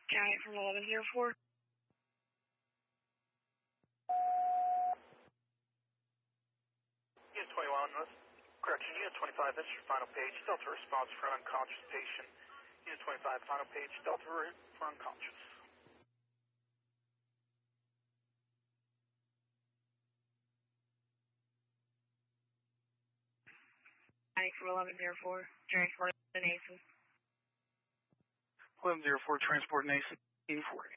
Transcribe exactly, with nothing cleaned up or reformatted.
Giant from eleven zero four. Unit twenty-one, correction, Unit twenty-five, this is your final page, Delta response for unconscious patient. Unit twenty-five, final page, Delta for unconscious. Giant from eleven zero four, transport to Nason. eleven zero four, transport Nason, eighty-four.